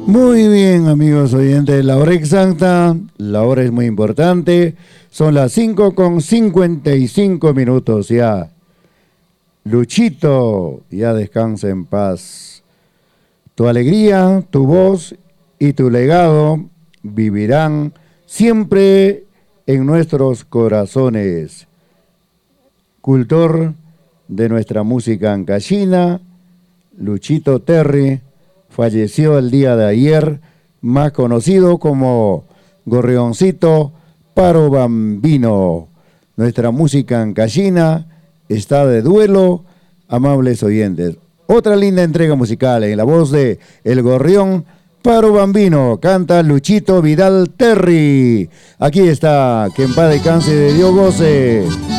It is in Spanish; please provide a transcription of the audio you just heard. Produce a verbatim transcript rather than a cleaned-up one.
Muy bien, amigos oyentes, la hora exacta, la hora es muy importante, son las cinco con cincuenta y cinco minutos ya. Luchito, ya descansa en paz. Tu alegría, tu voz y tu legado vivirán siempre en nuestros corazones. Cultor de nuestra música ancashina, Luchito Terry, falleció el día de ayer, más conocido como Gorrioncito Paro Bambino. Nuestra música ancashina está de duelo, amables oyentes. Otra linda entrega musical en la voz de El Gorrión Paro Bambino, canta Luchito Vidal Terry. Aquí está, que en paz descanse, de Dios goce.